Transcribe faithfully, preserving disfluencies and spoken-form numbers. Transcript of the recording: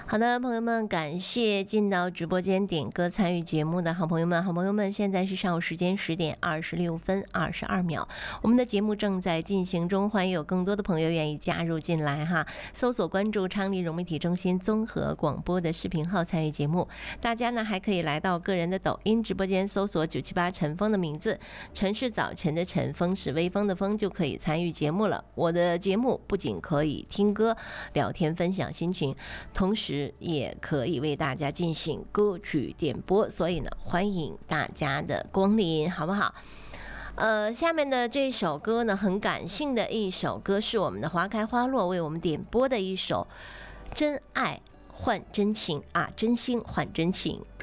好的，朋友们，感谢进到直播间点歌参与节目的好朋友们。好朋友们，现在是上午时间十点二十六分二十二秒，我们的节目正在进行中，欢迎有更多的朋友愿意加入进来哈。搜索关注昌黎融媒体中心综合广播的视频号参与节目。大家呢还可以来到个人的抖音直播间，搜索九七八陈峰的名字，陈是早晨的晨，风是微风的风，就可以参与节目了。我的节目不仅可以听歌、聊天、分享心情，同时也可以为大家进行歌曲点播，所以呢，欢迎大家的光临，好不好？呃，下面的这首歌呢，很感性的一首歌，是我们的花开花落为我们点播的一首《真爱换真情》啊，真心换真情。